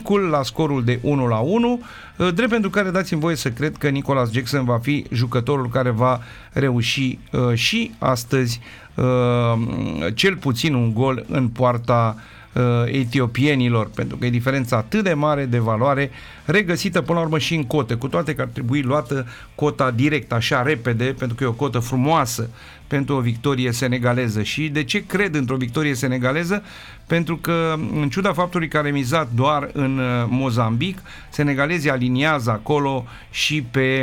Mozambicul la scorul de 1-1, drept pentru care dați-mi voie să cred că Nicolas Jackson va fi jucătorul care va reuși și astăzi cel puțin un gol în poarta etiopienilor, pentru că e diferența atât de mare de valoare regăsită până la urmă și în cote, cu toate că ar trebui luată cota direct, așa repede, pentru că e o cotă frumoasă pentru o victorie senegaleză. Și de ce cred într-o victorie senegaleză? Pentru că, în ciuda faptului că a remizat doar în Mozambic, senegalezii aliniază acolo și pe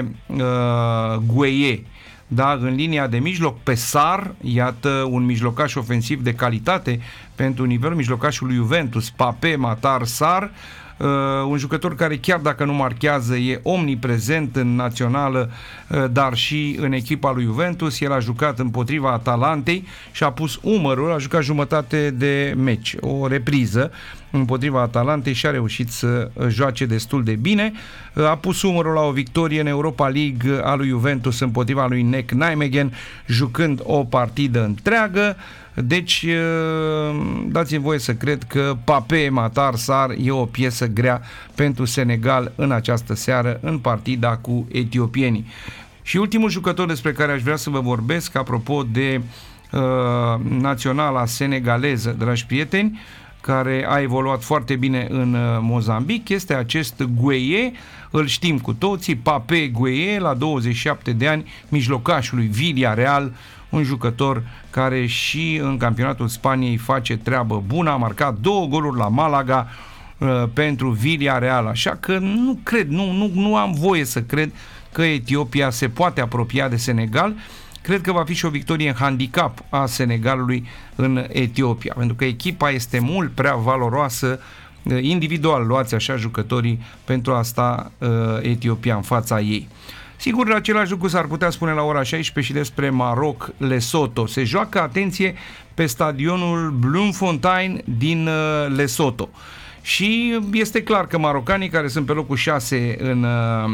Gueye. Da, în linia de mijloc, pe Sarr, iată un mijlocaș ofensiv de calitate pentru nivelul mijlocașului Juventus, Pape Matar Sarr, un jucător care chiar dacă nu marchează e omniprezent în națională, dar și în echipa lui Juventus. El a jucat împotriva Atalantei și a pus umărul, a jucat jumătate de meci, o repriză împotriva Atalantei și a reușit să joace destul de bine. A pus umărul la o victorie în Europa League a lui Juventus împotriva lui NEC Nijmegen, jucând o partidă întreagă. Deci dați-mi voie să cred că Pape Matar Sarr e o piesă grea pentru Senegal în această seară în partida cu etiopienii. Și ultimul jucător despre care aș vrea să vă vorbesc, apropo de naționala senegaleză, dragi prieteni, care a evoluat foarte bine în Mozambic, este acest Gueye. Îl știm cu toții, Pape Gueye, la 27 de ani, mijlocașul lui Villarreal, un jucător care și în campionatul Spaniei face treabă bună, a marcat 2 goluri la Malaga pentru Villarreal, așa că nu cred, nu am voie să cred că Etiopia se poate apropia de Senegal. Cred că va fi și o victorie în handicap a Senegalului în Etiopia, pentru că echipa este mult prea valoroasă, individual luați așa jucătorii pentru a sta Etiopia în fața ei. Sigur, același lucru s-ar putea spune la ora 16 și despre Maroc-Lesotho. Se joacă, atenție, pe stadionul Bloemfontein din Lesotho. Și este clar că marocanii, care sunt pe locul 6 în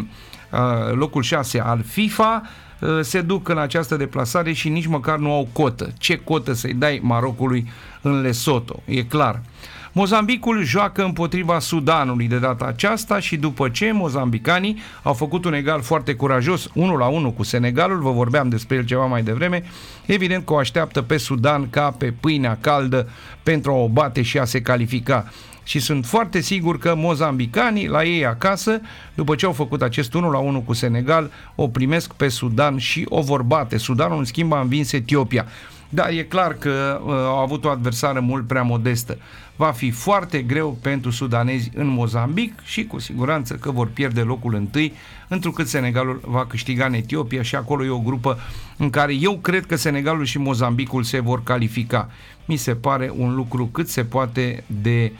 locul 6 al FIFA, se duc în această deplasare și nici măcar nu au cotă. Ce cotă să-i dai Marocului în Lesotho? E clar. Mozambicul joacă împotriva Sudanului de data aceasta și după ce mozambicanii au făcut un egal foarte curajos 1-1 cu Senegalul, vă vorbeam despre el ceva mai devreme, evident că o așteaptă pe Sudan ca pe pâinea caldă pentru a o bate și a se califica. Și sunt foarte sigur că mozambicanii la ei acasă, după ce au făcut acest 1-1 cu Senegal, o primesc pe Sudan și o vor bate. Sudanul, în schimb, a învins Etiopia. Dar e clar că au avut o adversară mult prea modestă. Va fi foarte greu pentru sudanezi în Mozambic și cu siguranță că vor pierde locul întâi, întrucât Senegalul va câștiga în Etiopia și acolo e o grupă în care eu cred că Senegalul și Mozambicul se vor califica. Mi se pare un lucru cât se poate de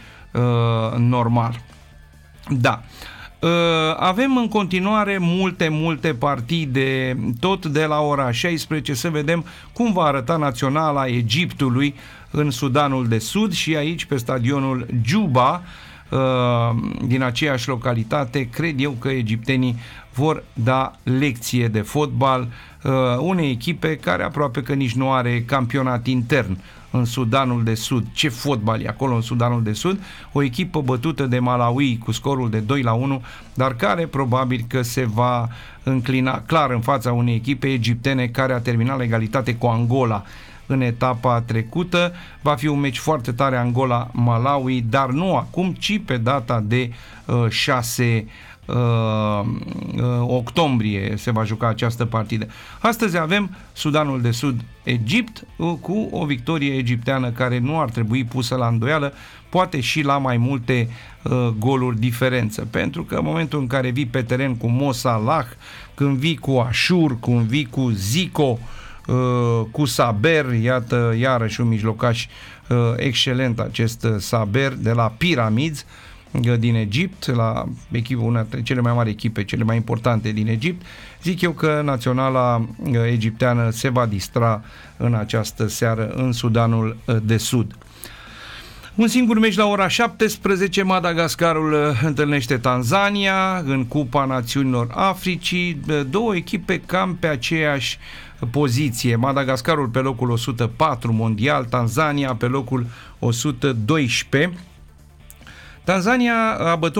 normal. Da. Avem în continuare multe partide, tot de la ora 16, să vedem cum va arăta naționala Egiptului în Sudanul de Sud și aici pe stadionul Juba din aceeași localitate. Cred eu că egiptenii vor da lecție de fotbal unei echipe care aproape că nici nu are campionat intern în Sudanul de Sud. Ce fotbal e acolo în Sudanul de Sud? O echipă bătută de Malawi cu scorul de 2-1, dar care probabil că se va înclina clar în fața unei echipe egiptene care a terminat la egalitate cu Angola în etapa trecută. Va fi un meci foarte tare Angola-Malawi, dar nu acum, ci pe data de 6 octombrie se va juca această partidă. Astăzi avem Sudanul de Sud Egipt cu o victorie egipteană care nu ar trebui pusă la îndoială, poate și la mai multe goluri diferență, pentru că în momentul în care vii pe teren cu Mo Salah, când vii cu Ashur, când vii cu Zico, cu Saber, iată iarăși un mijlocaș excelent acest Saber de la Pyramids din Egipt, la echipă, una dintre cele mai mari echipe, cele mai importante din Egipt. Zic eu că naționala egipteană se va distra în această seară în Sudanul de Sud. Un singur meci la ora 17, Madagascarul întâlnește Tanzania în Cupa Națiunilor Africii, două echipe cam pe aceeași poziție. Madagascarul pe locul 104 mondial, Tanzania pe locul 112. Tanzania a bătut